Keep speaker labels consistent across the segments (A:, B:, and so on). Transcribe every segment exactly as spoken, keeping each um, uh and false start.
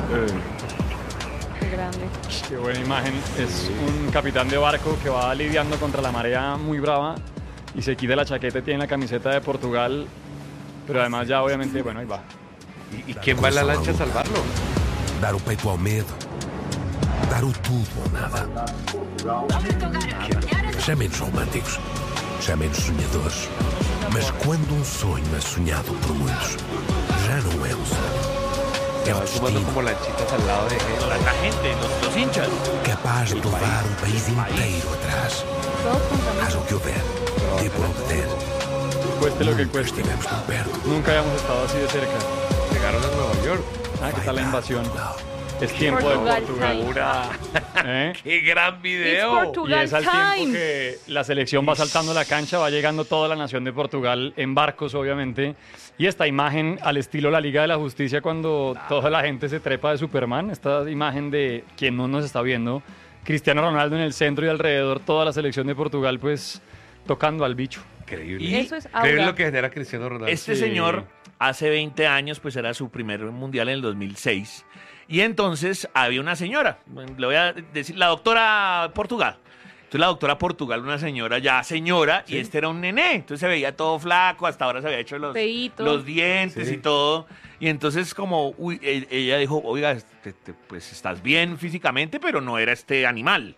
A: Qué grande.
B: Qué buena imagen. Es un capitán de barco que va lidiando contra la marea muy brava y se quita la chaqueta y tiene la camiseta de Portugal, pero además ya obviamente, bueno, ahí va.
C: ¿Y, y quién va en la lancha a salvarlo?
D: Dar o peito ao medo. Dar o tudo ou nada. Chamem-nos românticos. Chamem-nos sonhadores. Mas quando um sonho é sonhado por muitos, já não é um sonho. É o
C: Van sumando
D: destino
C: como lanchitas al lado de gente.
E: La, la gente, los, los hinchas.
D: capaz de levar um país inteiro atrás.
A: Todos contra
D: Haja o que houver, dê por onde der.
B: Cueste lo que
D: Nunca
B: cueste.
D: estivemos tão perto.
B: Nunca habíamos estado así de cerca.
C: Llegaron a Nueva York.
B: Ah, ¿qué tal la invasión? Es tiempo de
A: Portugal
B: Portugal. ¿Eh?
C: ¡Qué gran
A: It's
C: video!
B: Y
A: Portugal
B: es al tiempo
A: time.
B: que la selección va saltando la cancha, va llegando toda la nación de Portugal en barcos, obviamente. Y esta imagen al estilo la Liga de la Justicia cuando toda la gente se trepa de Superman, esta imagen de quien no nos está viendo, Cristiano Ronaldo en el centro y alrededor toda la selección de Portugal pues tocando al bicho.
C: Increíble.
E: Y
A: Eso es
C: Increíble
A: aura.
C: lo que genera Cristiano Ronaldo.
E: Este
B: Sí.
E: señor hace veinte años pues era su primer mundial en el dos mil seis y entonces había una señora, le voy a decir, la doctora Portugal. Entonces la doctora Portugal, una señora ya señora, y este era un nené, entonces se veía todo flaco, hasta ahora se había hecho los,
A: Feíto.
E: los dientes
C: Sí.
E: y todo. Y entonces como uy, e- ella dijo, oiga, este, te- pues estás bien físicamente, pero no era este animal.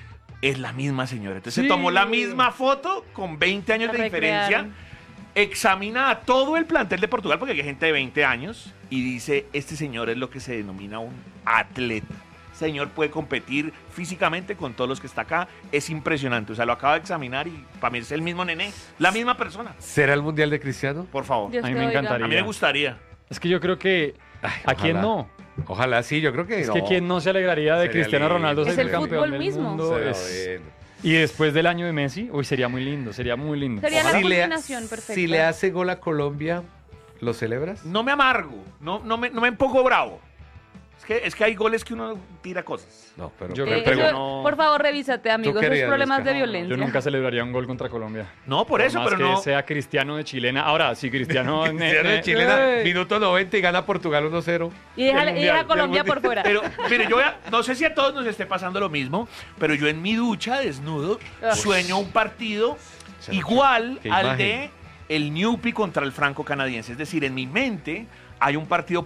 E: Es la misma señora. Entonces
B: Sí.
E: se tomó la misma foto con veinte años
A: La
E: de diferencia.
A: recrearon.
E: Examina a todo el plantel de Portugal, porque hay gente de veinte años, y dice, este señor es lo que se denomina un atleta. Señor puede competir físicamente con todos los que está acá. Es impresionante. O sea, lo acaba de examinar y para mí es el mismo nené, la misma persona.
C: ¿Será el mundial de Cristiano?
E: Por favor.
A: Dios
B: A mí
A: te
B: me
A: oiga.
B: encantaría.
E: A mí me gustaría.
B: Es que yo creo que
C: Ay,
B: ¿a quién
C: ojalá.
B: no?
C: Ojalá sí, yo creo que
B: Es
C: no.
B: que quién no se alegraría de
C: Sería
B: Cristiano
C: lindo.
B: Ronaldo
A: Es
B: ser
A: el
B: campeón
A: fútbol
B: del
A: mismo.
B: mundo.
C: Será
B: Es-
C: bueno.
B: Y después del año de Messi, uy, sería muy lindo, sería muy lindo.
A: Sería la
C: Si le-
A: combinación perfecta.
C: Si le hace gol a Colombia, ¿lo celebras?
E: No me amargo, no, no, me, no me pongo bravo. Es que, es que hay goles que uno tira cosas.
C: No, pero
B: Yo
A: Eh,
B: creo que
A: eso-
E: no-
A: Por favor, revísate, amigo. Esos
C: querías,
A: problemas
C: Luisca.
A: de violencia.
B: Yo nunca celebraría un gol contra Colombia.
E: No, por eso,
B: más
E: pero
B: que
E: no.
B: sea Cristiano de chilena. Ahora, si Cristiano... ne-
C: Cristiano de
B: ne-
C: chilena,
B: ¡Ey!
C: minuto noventa y gana Portugal uno cero.
A: Y deja,
B: Del
A: y
B: mundial,
A: deja a Colombia
C: del
A: por fuera.
E: Pero, mire, yo voy a- no sé si a todos nos esté pasando lo mismo, pero yo en mi ducha, desnudo,
A: Ugh.
E: sueño un partido
C: Sergio,
E: igual
C: qué
E: al
C: imagen.
E: de el Newpi contra el franco canadiense. Es decir, en mi mente hay un partido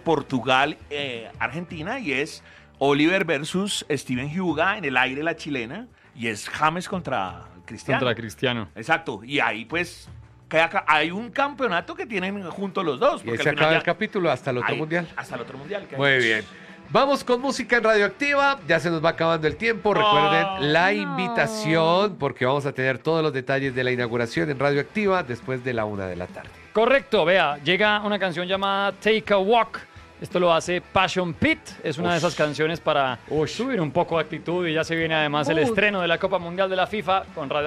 E: Portugal-Argentina y es Oliver versus Steven Huga en el aire la chilena y es James contra Cristiano.
B: Contra Cristiano.
E: Exacto. Y ahí pues queda ca- hay un campeonato que tienen juntos los dos.
C: Y
E: porque
C: ahí
E: al
C: se
E: final
C: acaba
E: ya-
C: el capítulo hasta el otro
E: ahí-
C: mundial.
E: Hasta el otro mundial. que hay.
C: Muy bien. Vamos con música en Radioactiva. Ya se nos va acabando el tiempo. Recuerden
E: Oh,
C: la
A: no.
C: invitación porque vamos a tener todos los detalles de la inauguración en Radioactiva después de la una de la tarde.
B: Correcto, vea, llega una canción llamada Take a Walk. Esto lo hace Passion Pit. Es una de esas canciones para subir un poco de actitud y ya se viene además el
A: Uy.
B: estreno de la Copa Mundial de la FIFA con Radio